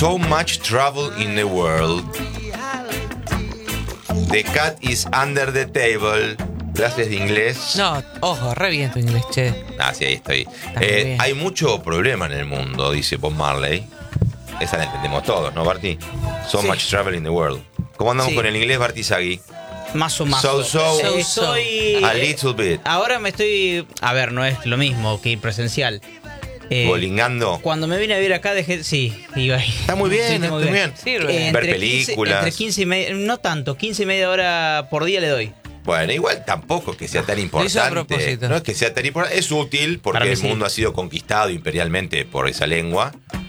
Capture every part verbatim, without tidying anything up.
So much trouble in the world. The cat is under the table. Clases de inglés. No, ojo, re bien tu inglés, che. Ah, sí, ahí estoy. Está muy Eh, bien. hay mucho problema en el mundo, dice Bob Marley. Esa la entendemos todos, ¿no, Barty? So Sí. much trouble in the world. ¿Cómo andamos Sí. con el inglés, Barty Sagui? Más o más. So, so. Eh, soy. A little bit. Ahora me estoy. A ver, no es lo mismo que ir presencial. Eh, Bolingando. Cuando me vine a vivir acá dejé. Sí, iba ahí. Está muy bien, Sí, está muy muy bien. Sirve. Eh, Ver entre quince películas. entre quince y media. No tanto, quince y media hora por día le doy. Bueno, igual tampoco es que sea tan Lo hizo a importante. propósito. No es que sea tan importante. Es útil porque Para mí el sí. mundo ha sido conquistado imperialmente por esa lengua.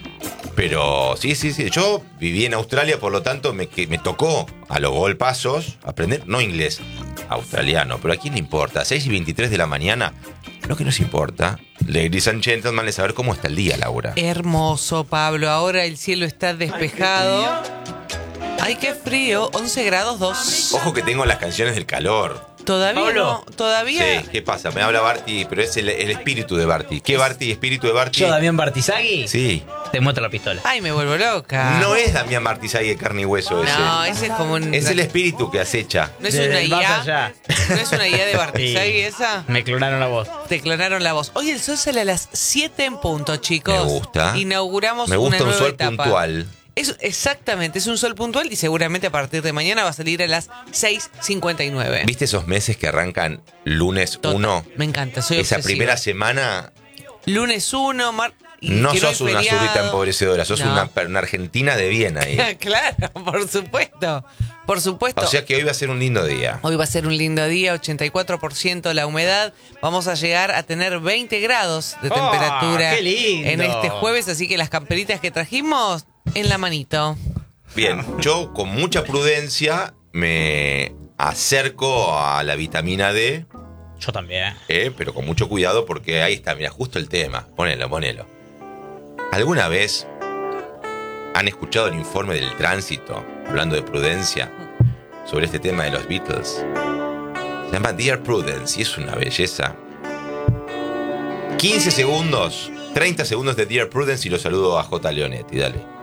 Pero sí, sí, sí. Yo viví en Australia, por lo tanto me, que me tocó a los golpazos aprender, no inglés, australiano. Pero a quién le importa. seis y veintitrés de la mañana, lo que nos importa, ladies and gentlemen, es saber cómo está el día, Laura. Hermoso, Pablo. Ahora el cielo está despejado. Ay, qué frío. once grados dos. Ojo que tengo las canciones del calor. Todavía Pablo. no. Todavía. Sí, ¿qué pasa? Me habla Barty, pero es el, el espíritu de Barty. ¿Qué Barty? ¿Espíritu de Barty? Yo, Damián Bartisagui, Sí. te muestro la pistola. Ay, me vuelvo loca. No es Damián Martizagui de carne y hueso ese. No, ese es como un. Es el espíritu que acecha. ¿No es Desde una el más I A? allá. ¿No es una I A de Bartisagui esa? Me clonaron la voz. Te clonaron la voz. Hoy el sol sale a las siete en punto, chicos. Me gusta. Inauguramos Me gusta una un nueva sol etapa. puntual. Es, exactamente, es un sol puntual y seguramente a partir de mañana va a salir a las seis cincuenta y nueve. ¿Viste esos meses que arrancan lunes Total, uno? Me encanta, soy Esa obsesiva. primera semana Lunes uno, mar... y no que sos hay una feriado. zurrita empobrecedora, sos No. una, una argentina de bien ahí. Claro, por supuesto. Por supuesto. O sea que hoy va a ser un lindo día. Hoy va a ser un lindo día, ochenta y cuatro por ciento la humedad. Vamos a llegar a tener veinte grados de ¡Oh, temperatura qué lindo! en este jueves, así que las camperitas que trajimos en la manito. Bien, yo con mucha prudencia me acerco a la vitamina D, Yo también. eh, pero con mucho cuidado porque ahí está, mira, justo el tema. Ponelo, ponelo. ¿Alguna vez han escuchado el informe del tránsito, hablando de prudencia, sobre este tema de los Beatles? Se llama Dear Prudence y es una belleza. quince segundos, treinta segundos de Dear Prudence y lo saludo a J. Leonetti, dale.